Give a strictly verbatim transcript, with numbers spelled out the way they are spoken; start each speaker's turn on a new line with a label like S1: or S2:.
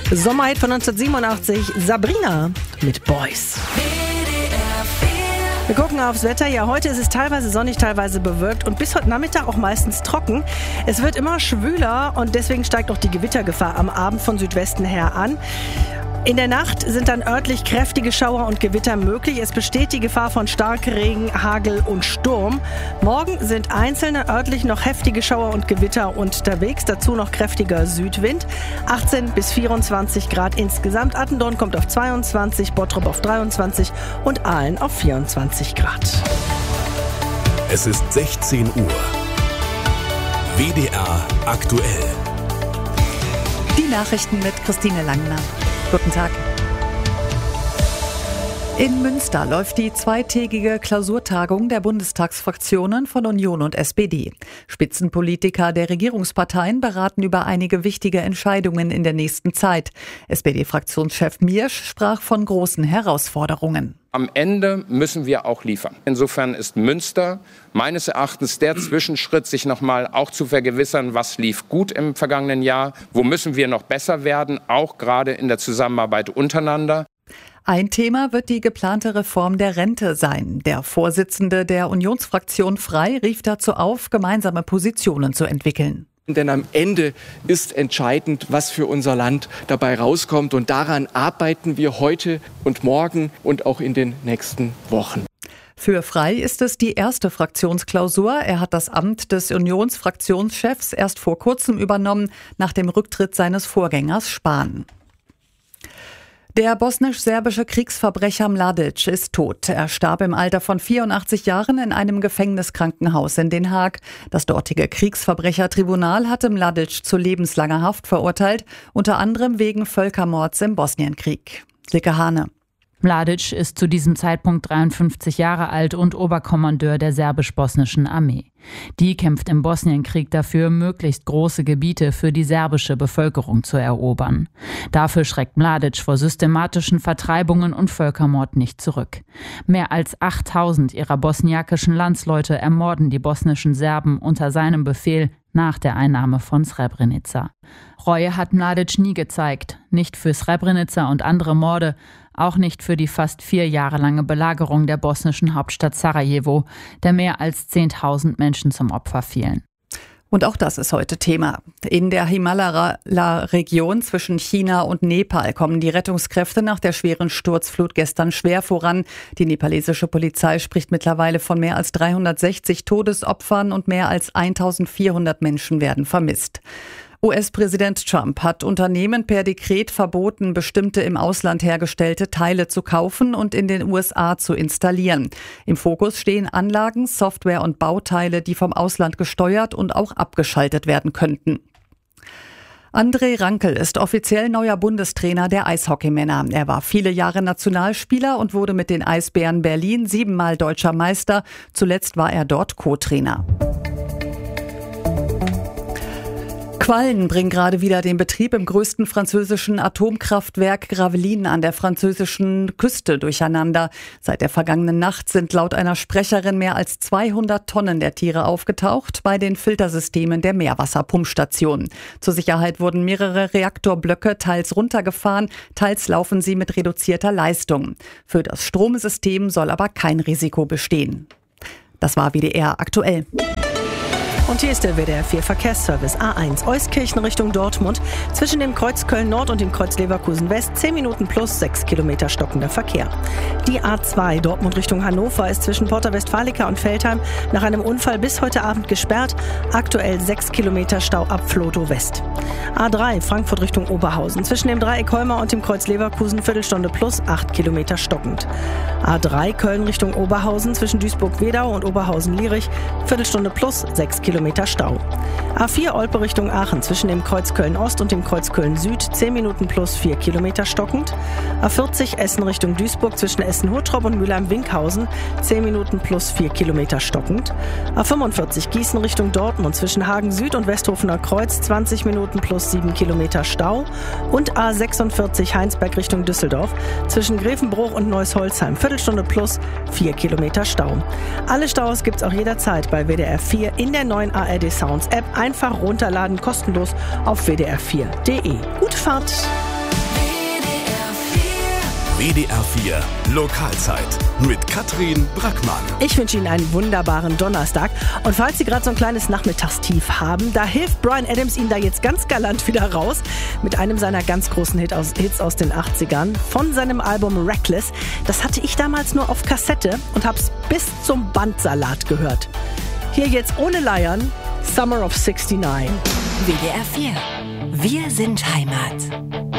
S1: Sommerhit von neunzehnhundertsiebenundachtzig, Sabrina mit Boys. Wir gucken aufs Wetter. Ja, heute ist es teilweise sonnig, teilweise bewölkt und bis heute Nachmittag auch meistens trocken. Es wird immer schwüler und deswegen steigt auch die Gewittergefahr am Abend von Südwesten her an. In der Nacht sind dann örtlich kräftige Schauer und Gewitter möglich. Es besteht die Gefahr von Starkregen, Hagel und Sturm. Morgen sind einzelne örtlich noch heftige Schauer und Gewitter unterwegs. Dazu noch kräftiger Südwind. achtzehn bis vierundzwanzig Grad insgesamt. Attendorn kommt auf zweiundzwanzig, Bottrop auf dreiundzwanzig und Aalen auf vierundzwanzig Grad.
S2: Es ist sechzehn Uhr. W D R aktuell.
S3: Die Nachrichten mit Christine Langner. Guten Tag. In Münster läuft die zweitägige Klausurtagung der Bundestagsfraktionen von Union und S P D. Spitzenpolitiker der Regierungsparteien beraten über einige wichtige Entscheidungen in der nächsten Zeit. S P D-Fraktionschef Miersch sprach von großen Herausforderungen.
S4: Am Ende müssen wir auch liefern. Insofern ist Münster meines Erachtens der Zwischenschritt, sich nochmal auch zu vergewissern, was lief gut im vergangenen Jahr, wo müssen wir noch besser werden, auch gerade in der Zusammenarbeit untereinander.
S3: Ein Thema wird die geplante Reform der Rente sein. Der Vorsitzende der Unionsfraktion Frei rief dazu auf, gemeinsame Positionen zu entwickeln.
S5: Denn am Ende ist entscheidend, was für unser Land dabei rauskommt. Und daran arbeiten wir heute und morgen und auch in den nächsten Wochen.
S3: Für Frei ist es die erste Fraktionsklausur. Er hat das Amt des Unionsfraktionschefs erst vor kurzem übernommen, nach dem Rücktritt seines Vorgängers Spahn. Der bosnisch-serbische Kriegsverbrecher Mladic ist tot. Er starb im Alter von vierundachtzig Jahren in einem Gefängniskrankenhaus in Den Haag. Das dortige Kriegsverbrechertribunal hatte Mladic zu lebenslanger Haft verurteilt, unter anderem wegen Völkermords im Bosnienkrieg. Silke Hane.
S6: Mladic ist zu diesem Zeitpunkt dreiundfünfzig Jahre alt und Oberkommandeur der serbisch-bosnischen Armee. Die kämpft im Bosnienkrieg dafür, möglichst große Gebiete für die serbische Bevölkerung zu erobern. Dafür schreckt Mladic vor systematischen Vertreibungen und Völkermord nicht zurück. Mehr als achttausend ihrer bosniakischen Landsleute ermorden die bosnischen Serben unter seinem Befehl nach der Einnahme von Srebrenica. Reue hat Mladic nie gezeigt, nicht für Srebrenica und andere Morde, auch nicht für die fast vier Jahre lange Belagerung der bosnischen Hauptstadt Sarajevo, der mehr als zehntausend Menschen zum Opfer fielen.
S3: Und auch das ist heute Thema. In der Himalaya-Region zwischen China und Nepal kommen die Rettungskräfte nach der schweren Sturzflut gestern schwer voran. Die nepalesische Polizei spricht mittlerweile von mehr als dreihundertsechzig Todesopfern und mehr als eintausendvierhundert Menschen werden vermisst. U S-Präsident Trump hat Unternehmen per Dekret verboten, bestimmte im Ausland hergestellte Teile zu kaufen und in den U S A zu installieren. Im Fokus stehen Anlagen, Software und Bauteile, die vom Ausland gesteuert und auch abgeschaltet werden könnten. André Rankel ist offiziell neuer Bundestrainer der Eishockeymänner. Er war viele Jahre Nationalspieler und wurde mit den Eisbären Berlin siebenmal deutscher Meister. Zuletzt war er dort Co-Trainer. Quallen bringen gerade wieder den Betrieb im größten französischen Atomkraftwerk Gravelines an der französischen Küste durcheinander. Seit der vergangenen Nacht sind laut einer Sprecherin mehr als zweihundert Tonnen der Tiere aufgetaucht bei den Filtersystemen der Meerwasserpumpstation. Zur Sicherheit wurden mehrere Reaktorblöcke teils runtergefahren, teils laufen sie mit reduzierter Leistung. Für das Stromsystem soll aber kein Risiko bestehen. Das war W D R aktuell.
S1: Und hier ist der W D R vier Verkehrsservice. A eins Euskirchen Richtung Dortmund. Zwischen dem Kreuz Köln Nord und dem Kreuz Leverkusen West zehn Minuten plus sechs Kilometer stockender Verkehr. Die A zwei Dortmund Richtung Hannover ist zwischen Porta Westfalica und Veltheim nach einem Unfall bis heute Abend gesperrt. Aktuell sechs Kilometer Stau ab Vlotow West. A drei Frankfurt Richtung Oberhausen. Zwischen dem Dreieck Holmer und dem Kreuz Leverkusen Viertelstunde plus acht Kilometer stockend. A drei Köln Richtung Oberhausen. Zwischen Duisburg-Wedau und Oberhausen-Lierich Viertelstunde plus sechs Kilometer Stau. A vier Olpe Richtung Aachen zwischen dem Kreuz Köln-Ost und dem Kreuz Köln-Süd zehn Minuten plus vier Kilometer stockend. A vierzig Essen Richtung Duisburg zwischen Essen-Huttrop und Mülheim-Winkhausen zehn Minuten plus vier Kilometer stockend. A fünfundvierzig Gießen Richtung Dortmund zwischen Hagen-Süd und Westhofener Kreuz zwanzig Minuten plus sieben Kilometer Stau. Und A sechsundvierzig Heinsberg Richtung Düsseldorf zwischen Grevenbruch und Neuss-Holzheim Viertelstunde plus vier Kilometer Stau. Alle Staus gibt's auch jederzeit bei W D R vier in der neuen A R D Sounds App. Einfach runterladen, kostenlos auf w d r vier punkt d e. Gute Fahrt!
S2: W D R vier Lokalzeit mit Katrin Brackmann.
S1: Ich wünsche Ihnen einen wunderbaren Donnerstag. Und falls Sie gerade so ein kleines Nachmittagstief haben, da hilft Bryan Adams Ihnen da jetzt ganz galant wieder raus mit einem seiner ganz großen Hit aus, Hits aus den achtzigern von seinem Album Reckless. Das hatte ich damals nur auf Kassette und hab's bis zum Bandsalat gehört. Hier jetzt ohne Leiern, Summer of sixty-nine.
S7: W D R vier. Wir sind Heimat.